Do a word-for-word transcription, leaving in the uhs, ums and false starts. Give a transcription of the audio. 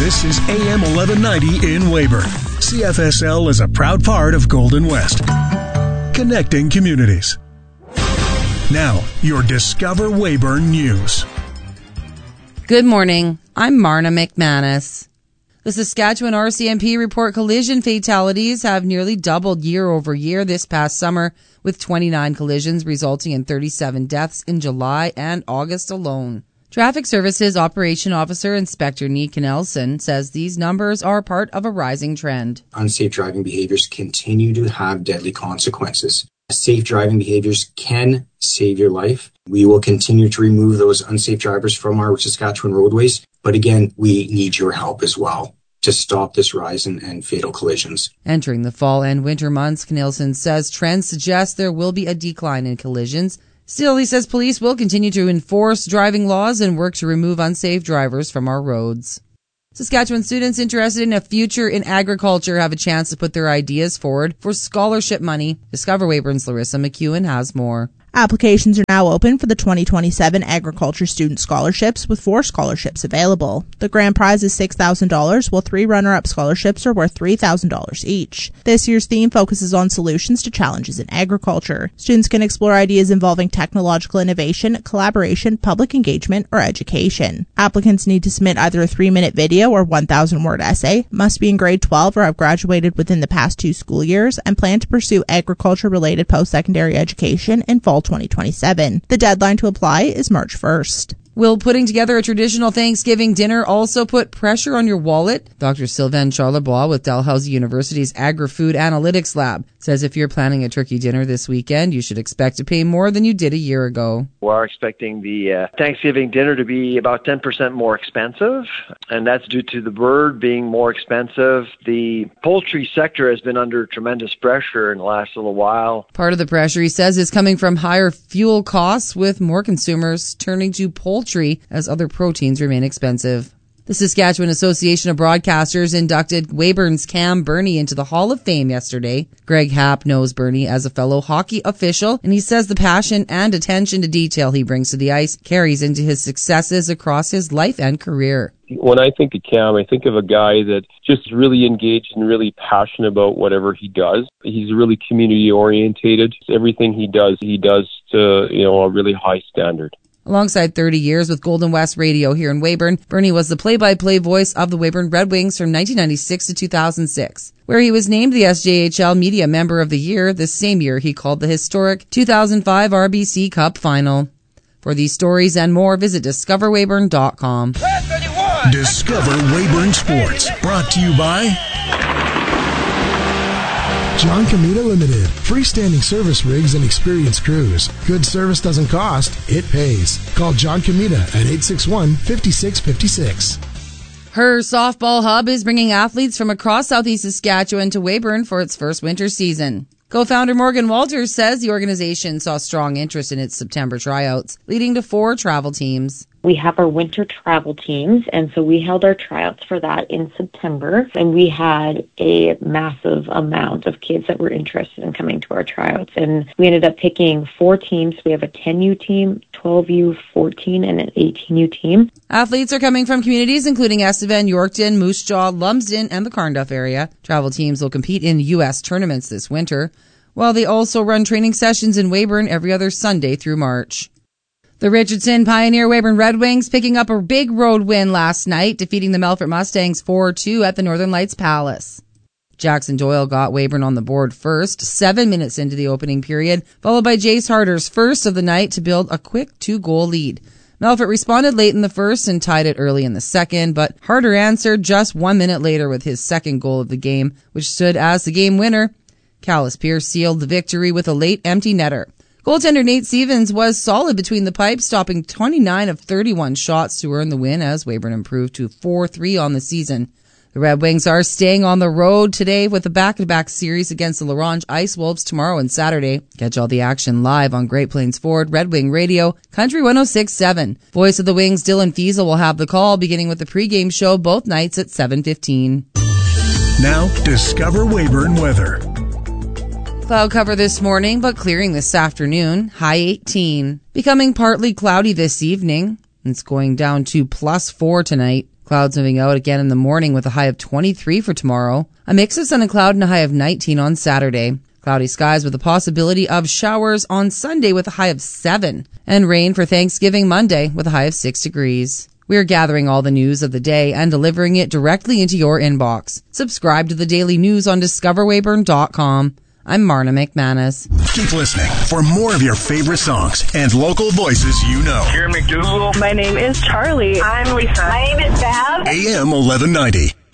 This is A M eleven ninety in Weyburn. C F S L is a proud part of Golden West. Connecting communities. Now, your Discover Weyburn News. Good morning. I'm Marna McManus. The Saskatchewan R C M P report collision fatalities have nearly doubled year over year this past summer, with twenty-nine collisions resulting in thirty-seven deaths in July and August alone. Traffic Services Operation Officer Inspector Nika Nelson says these numbers are part of a rising trend. Unsafe driving behaviors continue to have deadly consequences. Safe driving behaviors can save your life. We will continue to remove those unsafe drivers from our Saskatchewan roadways. But again, we need your help as well to stop this rise in, in fatal collisions. Entering the fall and winter months, Nelson says trends suggest there will be a decline in collisions. Still, he says police will continue to enforce driving laws and work to remove unsafe drivers from our roads. Saskatchewan students interested in a future in agriculture have a chance to put their ideas forward for scholarship money. Discover Weyburn's Larissa McEwen has more. Applications are now open for the twenty twenty-seven Agriculture Student Scholarships, with four scholarships available. The grand prize is six thousand dollars, while three runner-up scholarships are worth three thousand dollars each. This year's theme focuses on solutions to challenges in agriculture. Students can explore ideas involving technological innovation, collaboration, public engagement, or education. Applicants need to submit either a three-minute video or one thousand word essay, must be in grade twelve or have graduated within the past two school years, and plan to pursue agriculture-related post-secondary education in fall twenty twenty-seven. The deadline to apply is March first. Will putting together a traditional Thanksgiving dinner also put pressure on your wallet? Doctor Sylvain Charlebois with Dalhousie University's Agri-Food Analytics Lab says if you're planning a turkey dinner this weekend, you should expect to pay more than you did a year ago. We're expecting the uh, Thanksgiving dinner to be about ten percent more expensive, and that's due to the bird being more expensive. The poultry sector has been under tremendous pressure in the last little while. Part of the pressure, he says, is coming from higher fuel costs, with more consumers turning to poultry as other proteins remain expensive. The Saskatchewan Association of Broadcasters inducted Weyburn's Cam Burney into the Hall of Fame yesterday. Greg Happ knows Burney as a fellow hockey official, and he says the passion and attention to detail he brings to the ice carries into his successes across his life and career. When I think of Cam, I think of a guy that just really engaged and really passionate about whatever he does. He's really community orientated. Everything he does, he does to, you know, a really high standard. Alongside thirty years with Golden West Radio here in Weyburn, Burney was the play-by-play voice of the Weyburn Red Wings from nineteen ninety-six to two thousand six, where he was named the S J H L Media Member of the Year. This same year, he called the historic two thousand five R B C Cup Final. For these stories and more, visit discover weyburn dot com. Discover Weyburn Sports, brought to you by John Comita Limited. Freestanding service rigs and experienced crews. Good service doesn't cost, it pays. Call John Comita at eight six one, five six five six. Her softball hub is bringing athletes from across southeast Saskatchewan to Weyburn for its first winter season. Co-founder Morgan Walters says the organization saw strong interest in its September tryouts, leading to four travel teams. We have our winter travel teams, and so we held our tryouts for that in September, and we had a massive amount of kids that were interested in coming to our tryouts, and we ended up picking four teams. We have a ten U team, twelve U, fourteen, and an eighteen U team. Athletes are coming from communities including Estevan, Yorkton, Moose Jaw, Lumsden, and the Carnduff area. Travel teams will compete in U S tournaments this winter, while they also run training sessions in Weyburn every other Sunday through March. The Richardson Pioneer Weyburn Red Wings picking up a big road win last night, defeating the Melfort Mustangs four two at the Northern Lights Palace. Jackson Doyle got Weyburn on the board first, seven minutes into the opening period, followed by Jace Harder's first of the night to build a quick two-goal lead. Melfort responded late in the first and tied it early in the second, but Harder answered just one minute later with his second goal of the game, which stood as the game winner. Callis Pierce sealed the victory with a late empty netter. Goaltender Nate Stevens was solid between the pipes, stopping twenty-nine of thirty-one shots to earn the win as Weyburn improved to four three on the season. The Red Wings are staying on the road today with a back-to-back series against the LaRange Ice Wolves tomorrow and Saturday. Catch all the action live on Great Plains Ford Red Wing Radio, Country one oh six point seven. Voice of the Wings, Dylan Fiesel, will have the call, beginning with the pregame show both nights at seven fifteen. Now, Discover Weyburn weather. Cloud cover this morning, but clearing this afternoon. High eighteen. Becoming partly cloudy this evening. It's going down to plus four tonight. Clouds moving out again in the morning with a high of twenty-three for tomorrow. A mix of sun and cloud and a high of nineteen on Saturday. Cloudy skies with a possibility of showers on Sunday with a high of seven. And rain for Thanksgiving Monday with a high of six degrees. We are gathering all the news of the day and delivering it directly into your inbox. Subscribe to the daily news on discover weyburn dot com. I'm Marna McManus. Keep listening for more of your favorite songs and local voices you know. Karen McDougal. My name is Charlie. I'm Lisa. My name is Val. A M eleven ninety.